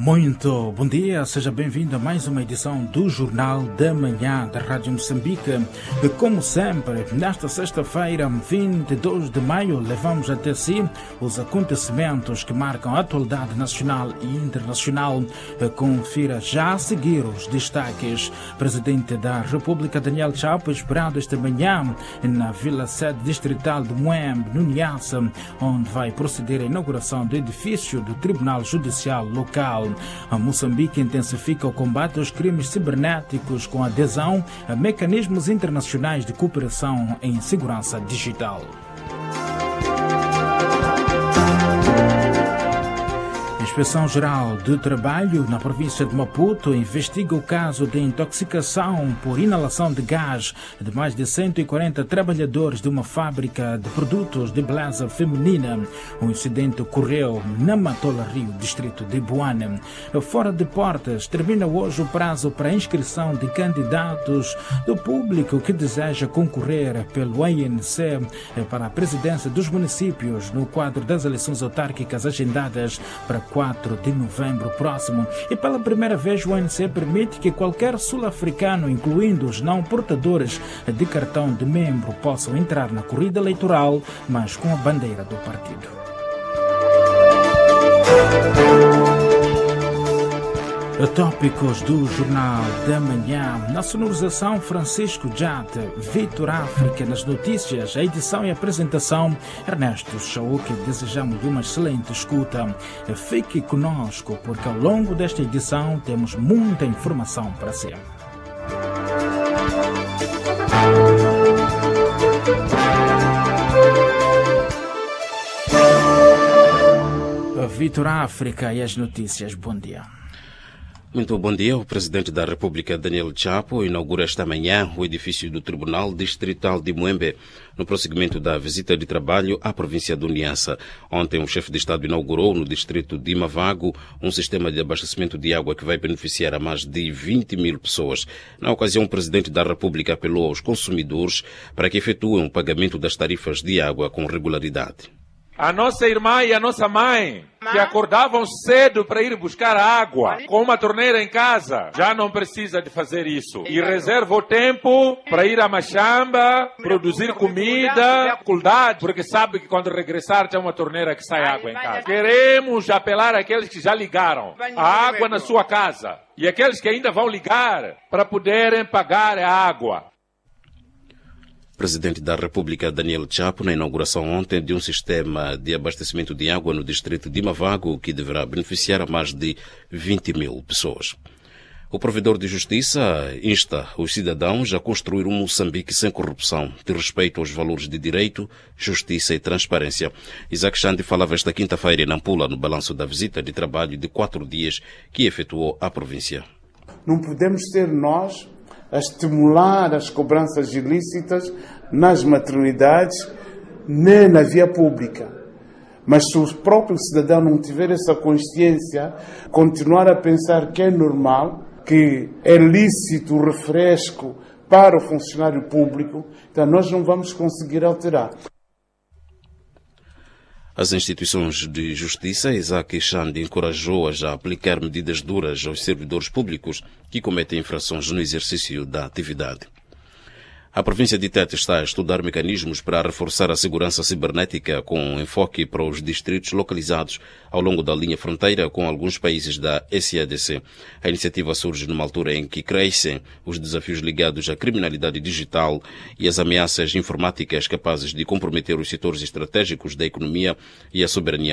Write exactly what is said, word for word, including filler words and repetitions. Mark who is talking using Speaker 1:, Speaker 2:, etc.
Speaker 1: Muito bom dia, seja bem-vindo a mais uma edição do Jornal da Manhã da Rádio Moçambique. Como sempre, nesta sexta-feira, vinte e dois de maio, levamos até si os acontecimentos que marcam a atualidade nacional e internacional. Confira já a seguir os destaques. Presidente da República, Daniel Chapo, esperado esta manhã na Vila Sede Distrital de Muembe, no Niassa, onde vai proceder a inauguração do edifício do Tribunal Judicial Local. A Moçambique intensifica o combate aos crimes cibernéticos com adesão a mecanismos internacionais de cooperação em segurança digital. A Inspeção-Geral do Trabalho na província de Maputo investiga o caso de intoxicação por inalação de gás de mais de cento e quarenta trabalhadores de uma fábrica de produtos de beleza feminina. O incidente ocorreu na Matola Rio, distrito de Buana. Fora de portas, termina hoje o prazo para a inscrição de candidatos do público que deseja concorrer pelo A N C para a presidência dos municípios no quadro das eleições autárquicas agendadas para quatro de novembro próximo. E pela primeira vez o A N C permite que qualquer sul-africano, incluindo os não portadores de cartão de membro, possam entrar na corrida eleitoral, mas com a bandeira do partido. Tópicos do Jornal da Manhã. Na sonorização, Francisco Jate, Vitor África. Nas notícias, a edição e a apresentação, Ernesto Chauque. Desejamos-lhe uma excelente escuta. Fique conosco, porque ao longo desta edição temos muita informação para si. Vitor África e as notícias. Bom dia.
Speaker 2: Muito bom dia. O Presidente da República, Daniel Chapo, inaugura esta manhã o edifício do Tribunal Distrital de Muembe, no prosseguimento da visita de trabalho à província do Niassa. Ontem, o chefe de Estado inaugurou no distrito de Mavago um sistema de abastecimento de água que vai beneficiar a mais de vinte mil pessoas. Na ocasião, o Presidente da República apelou aos consumidores para que efetuem o pagamento das tarifas de água com regularidade.
Speaker 3: A nossa irmã e a nossa mãe, que acordavam cedo para ir buscar água com uma torneira em casa, já não precisa de fazer isso. E reserva o tempo para ir à machamba, produzir comida, cuidado, porque sabe que quando regressar tem uma torneira que sai água em casa. Queremos apelar àqueles que já ligaram a água na sua casa e aqueles que ainda vão ligar para poderem pagar a água.
Speaker 2: Presidente da República, Daniel Chapo, na inauguração ontem de um sistema de abastecimento de água no distrito de Mavago, que deverá beneficiar a mais de vinte mil pessoas. O provedor de justiça insta os cidadãos a construir um Moçambique sem corrupção, de respeito aos valores de direito, justiça e transparência. Isaac Xande falava esta quinta-feira em Nampula, no balanço da visita de trabalho de quatro dias que efetuou à província.
Speaker 4: Não podemos ser nós a estimular as cobranças ilícitas nas maternidades nem na via pública. Mas se o próprio cidadão não tiver essa consciência, continuar a pensar que é normal, que é lícito o refresco para o funcionário público, então nós não vamos conseguir alterar.
Speaker 2: As instituições de justiça, Isaac Xande encorajou-as a aplicar medidas duras aos servidores públicos que cometem infrações no exercício da atividade. A província de Tete está a estudar mecanismos para reforçar a segurança cibernética com enfoque para os distritos localizados ao longo da linha fronteira com alguns países da S A D C. A iniciativa surge numa altura em que crescem os desafios ligados à criminalidade digital e às ameaças informáticas capazes de comprometer os setores estratégicos da economia e a soberania